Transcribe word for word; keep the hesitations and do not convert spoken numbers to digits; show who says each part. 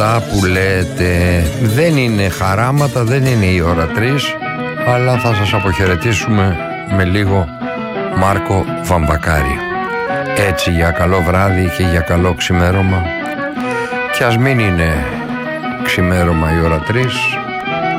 Speaker 1: Τα που λέτε δεν είναι χαράματα, δεν είναι η ώρα τρεις, αλλά θα σας αποχαιρετήσουμε με λίγο Μάρκο Βαμβακάρη. Έτσι για καλό βράδυ και για καλό ξημέρωμα, και ας μην είναι ξημέρωμα η ώρα τρεις,